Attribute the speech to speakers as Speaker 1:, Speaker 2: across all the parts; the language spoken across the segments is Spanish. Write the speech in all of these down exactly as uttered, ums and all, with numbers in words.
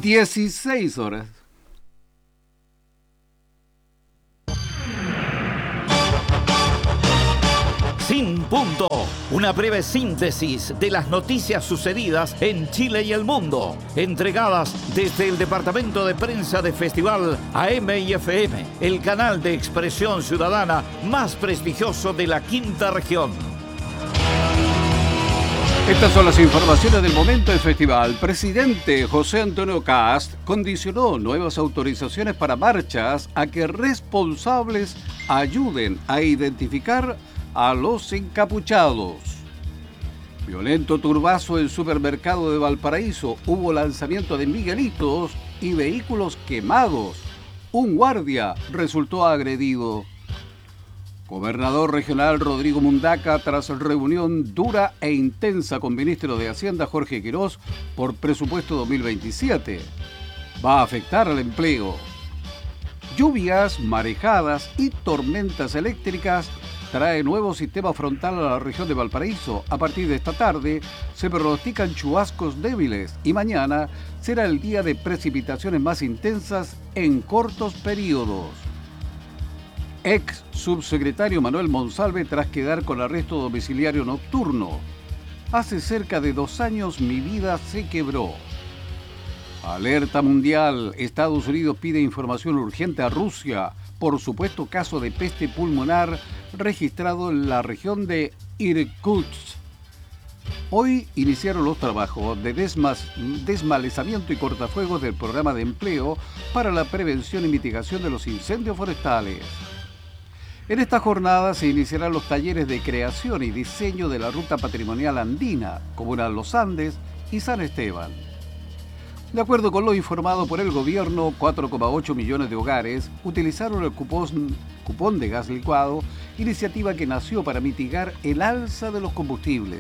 Speaker 1: dieciséis horas.
Speaker 2: Sin Punto, una breve síntesis de las noticias sucedidas en Chile y el mundo, entregadas desde el Departamento de Prensa de Festival A M y F M, el canal de expresión ciudadana más prestigioso de la quinta región.
Speaker 1: Estas son las informaciones del momento del festival. Presidente José Antonio Kast condicionó nuevas autorizaciones para marchas a que responsables ayuden a identificar a los encapuchados. Violento turbazo en supermercado de Valparaíso. Hubo lanzamiento de Miguelitos y vehículos quemados. Un guardia resultó agredido. Gobernador regional Rodrigo Mundaca, tras reunión dura e intensa con ministro de Hacienda Jorge Quirós por presupuesto dos mil veintisiete. Va a afectar al empleo. Lluvias, marejadas y tormentas eléctricas trae nuevo sistema frontal a la región de Valparaíso. A partir de esta tarde se pronostican chubascos débiles y mañana será el día de precipitaciones más intensas en cortos periodos. Ex subsecretario Manuel Monsalve tras quedar con arresto domiciliario nocturno. Hace cerca de dos años mi vida se quebró. Alerta mundial. Estados Unidos pide información urgente a Rusia por supuesto caso de peste pulmonar registrado en la región de Irkutsk. Hoy iniciaron los trabajos de desmas, desmalezamiento y cortafuegos del programa de empleo para la prevención y mitigación de los incendios forestales. En esta jornada se iniciarán los talleres de creación y diseño de la ruta patrimonial andina, Comuna Los Andes y San Esteban. De acuerdo con lo informado por el gobierno, cuatro coma ocho millones de hogares utilizaron el cupón, cupón de gas licuado, iniciativa que nació para mitigar el alza de los combustibles.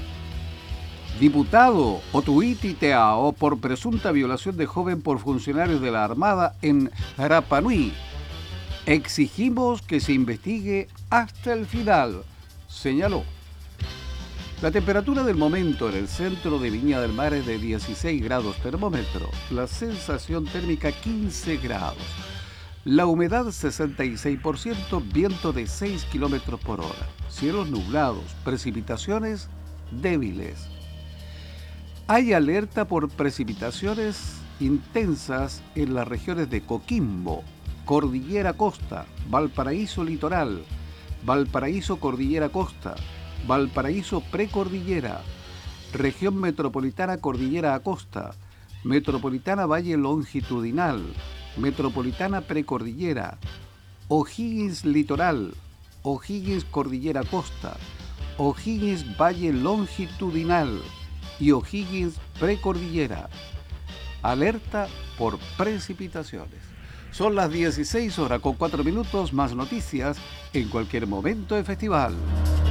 Speaker 1: Diputado Otuiti Teao por presunta violación de joven por funcionarios de la Armada en Rapa Nui. Exigimos que se investigue hasta el final, señaló. La temperatura del momento en el centro de Viña del Mar es de dieciséis grados termómetro, la sensación térmica quince grados, la humedad sesenta y seis por ciento, viento de seis kilómetros por hora, cielos nublados, precipitaciones débiles. Hay alerta por precipitaciones intensas en las regiones de Coquimbo, Cordillera Costa, Valparaíso Litoral, Valparaíso Cordillera Costa, Valparaíso Precordillera, Región Metropolitana Cordillera Acosta, Metropolitana Valle Longitudinal, Metropolitana Precordillera, O'Higgins Litoral, O'Higgins Cordillera Costa, O'Higgins Valle Longitudinal y O'Higgins Precordillera. Alerta por precipitaciones. Son las dieciséis horas con cuatro minutos, más noticias en cualquier momento del festival.